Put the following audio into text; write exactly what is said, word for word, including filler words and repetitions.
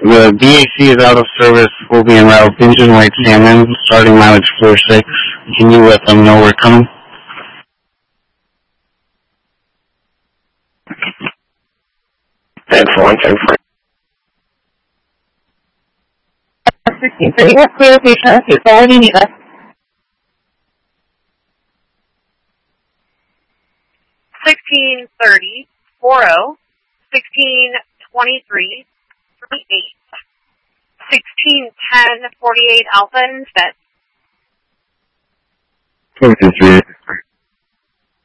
The B A C is out of service. We'll be en route. Engine light salmon, starting mileage four six. Can you let them know we're coming? ten four, ten four. sixteen thirty, what clarification? Okay, so what do you need us? sixteen thirty, forty, sixteen twenty-three, thirty-eight, sixteen ten, forty-eight Alpha, and set. twenty-three.